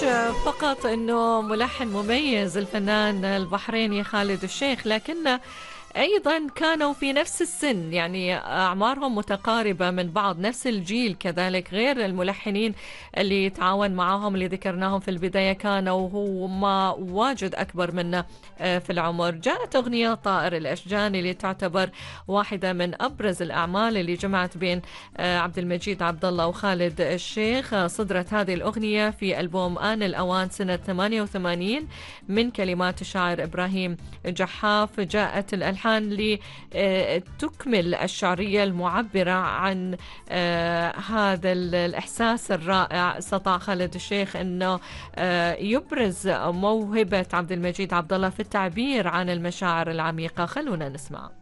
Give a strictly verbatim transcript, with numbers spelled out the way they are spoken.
فقط أنه ملحن مميز الفنان البحريني خالد الشيخ، لكن أيضا كانوا في نفس السن، يعني أعمارهم متقاربة من بعض، نفس الجيل كذلك، غير الملحنين اللي تعاون معهم اللي ذكرناهم في البداية كانوا هم واجد أكبر منا في العمر. جاءت أغنية طائر الأشجان اللي تعتبر واحدة من أبرز الأعمال اللي جمعت بين عبد المجيد عبد الله وخالد الشيخ. صدرت هذه الأغنية في ألبوم آن الأوان سنة ثمانية وثمانين من كلمات الشاعر إبراهيم جحاف. جاءت الألحان لتكمل الشعرية المعبرة عن هذا الإحساس الرائع. استطاع خالد الشيخ أنه يبرز موهبة عبد المجيد عبد الله في التعبير عن المشاعر العميقة. خلونا نسمع.